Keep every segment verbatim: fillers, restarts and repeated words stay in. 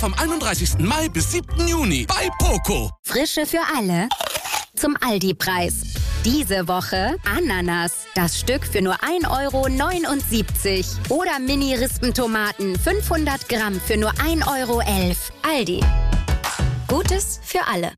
vom einunddreißigsten Mai bis siebten Juni bei Poco. Frische für alle zum Aldi-Preis. Diese Woche Ananas. Das Stück für nur ein Euro neunundsiebzig. Oder Mini-Rispentomaten fünfhundert Gramm für nur ein Euro elf. Aldi. Gutes für alle.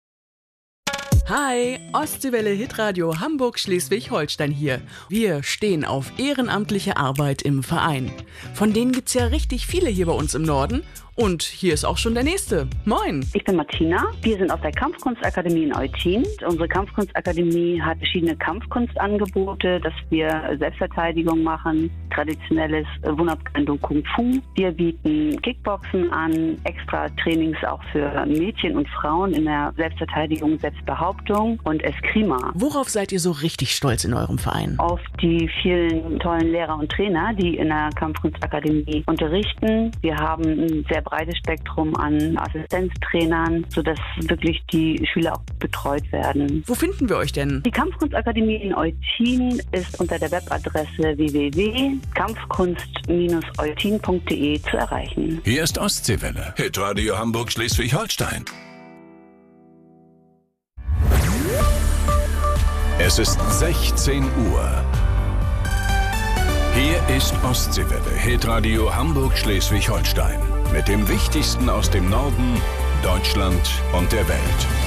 Hi, Ostseewelle Hitradio Hamburg Schleswig-Holstein hier. Wir stehen auf ehrenamtliche Arbeit im Verein. Von denen gibt's ja richtig viele hier bei uns im Norden. Und hier ist auch schon der Nächste. Moin. Ich bin Martina. Wir sind aus der Kampfkunstakademie in Eutin. Unsere Kampfkunstakademie hat verschiedene Kampfkunstangebote, dass wir Selbstverteidigung machen, traditionelles Wunderkendo Kung Fu. Wir bieten Kickboxen an, extra Trainings auch für Mädchen und Frauen in der Selbstverteidigung, Selbstbehauptung und Eskrima. Worauf seid ihr so richtig stolz in eurem Verein? Auf die vielen tollen Lehrer und Trainer, die in der Kampfkunstakademie unterrichten. Wir haben ein sehr breites Spektrum an Assistenztrainern, sodass wirklich die Schüler auch betreut werden. Wo finden wir euch denn? Die Kampfkunstakademie in Eutin ist unter der Webadresse w w w punkt kampfkunst eutin punkt de zu erreichen. Hier ist Ostseewelle. Hitradio Hamburg Schleswig-Holstein. Es ist sechzehn Uhr. Hier ist Ostseewelle, Hitradio Hamburg Schleswig-Holstein. Mit dem Wichtigsten aus dem Norden, Deutschland und der Welt.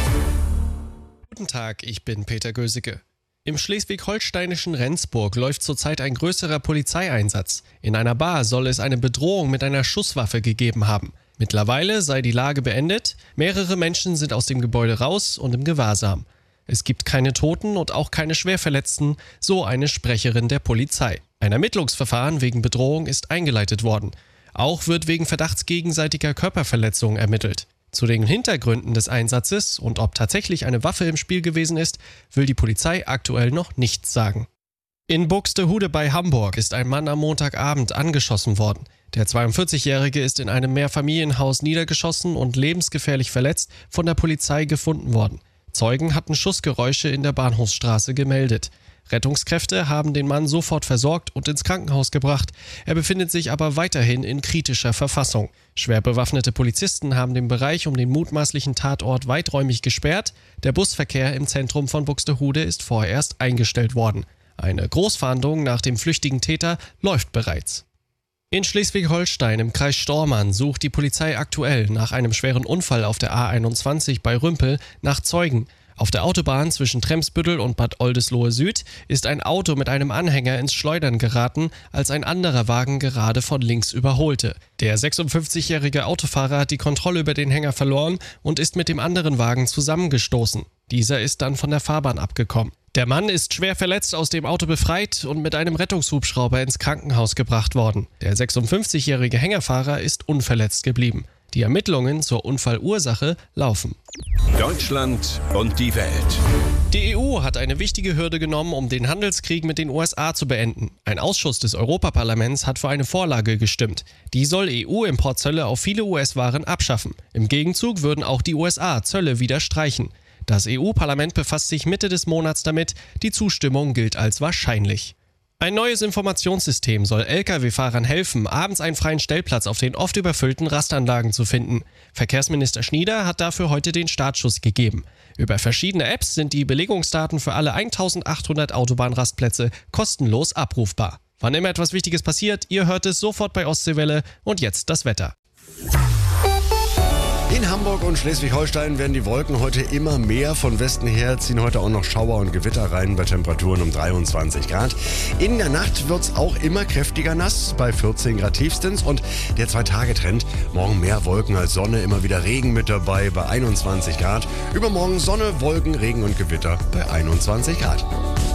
Guten Tag, ich bin Peter Gösicke. Im schleswig-holsteinischen Rendsburg läuft zurzeit ein größerer Polizeieinsatz. In einer Bar soll es eine Bedrohung mit einer Schusswaffe gegeben haben. Mittlerweile sei die Lage beendet, mehrere Menschen sind aus dem Gebäude raus und im Gewahrsam. Es gibt keine Toten und auch keine Schwerverletzten, so eine Sprecherin der Polizei. Ein Ermittlungsverfahren wegen Bedrohung ist eingeleitet worden. Auch wird wegen Verdachts gegenseitiger Körperverletzung ermittelt. Zu den Hintergründen des Einsatzes und ob tatsächlich eine Waffe im Spiel gewesen ist, will die Polizei aktuell noch nichts sagen. In Buxtehude bei Hamburg ist ein Mann am Montagabend angeschossen worden. Der zweiundvierzigjährige ist in einem Mehrfamilienhaus niedergeschossen und lebensgefährlich verletzt von der Polizei gefunden worden. Zeugen hatten Schussgeräusche in der Bahnhofsstraße gemeldet. Rettungskräfte haben den Mann sofort versorgt und ins Krankenhaus gebracht. Er befindet sich aber weiterhin in kritischer Verfassung. Schwer bewaffnete Polizisten haben den Bereich um den mutmaßlichen Tatort weiträumig gesperrt. Der Busverkehr im Zentrum von Buxtehude ist vorerst eingestellt worden. Eine Großfahndung nach dem flüchtigen Täter läuft bereits. In Schleswig-Holstein im Kreis Stormarn sucht die Polizei aktuell nach einem schweren Unfall auf der A einundzwanzig bei Rümpel nach Zeugen. Auf der Autobahn zwischen Tremsbüttel und Bad Oldesloe Süd ist ein Auto mit einem Anhänger ins Schleudern geraten, als ein anderer Wagen gerade von links überholte. Der sechsundfünfzigjährige Autofahrer hat die Kontrolle über den Hänger verloren und ist mit dem anderen Wagen zusammengestoßen. Dieser ist dann von der Fahrbahn abgekommen. Der Mann ist schwer verletzt aus dem Auto befreit und mit einem Rettungshubschrauber ins Krankenhaus gebracht worden. Der sechsundfünfzigjährige Hängerfahrer ist unverletzt geblieben. Die Ermittlungen zur Unfallursache laufen. Deutschland und die Welt. Die E U hat eine wichtige Hürde genommen, um den Handelskrieg mit den U S A zu beenden. Ein Ausschuss des Europaparlaments hat für eine Vorlage gestimmt. Die soll E U-Importzölle auf viele U S-Waren abschaffen. Im Gegenzug würden auch die U S A Zölle wieder streichen. Das E U-Parlament befasst sich Mitte des Monats damit. Die Zustimmung gilt als wahrscheinlich. Ein neues Informationssystem soll L K W-Fahrern helfen, abends einen freien Stellplatz auf den oft überfüllten Rastanlagen zu finden. Verkehrsminister Schnieder hat dafür heute den Startschuss gegeben. Über verschiedene Apps sind die Belegungsdaten für alle eintausendachthundert Autobahnrastplätze kostenlos abrufbar. Wann immer etwas Wichtiges passiert, ihr hört es sofort bei Ostseewelle. Und jetzt das Wetter. In Hamburg und Schleswig-Holstein werden die Wolken heute immer mehr. Von Westen her ziehen heute auch noch Schauer und Gewitter rein bei Temperaturen um dreiundzwanzig Grad. In der Nacht wird es auch immer kräftiger nass, bei vierzehn Grad tiefstens. Und der Zwei-Tage-Trend, morgen mehr Wolken als Sonne, immer wieder Regen mit dabei bei einundzwanzig Grad. Übermorgen Sonne, Wolken, Regen und Gewitter bei einundzwanzig Grad.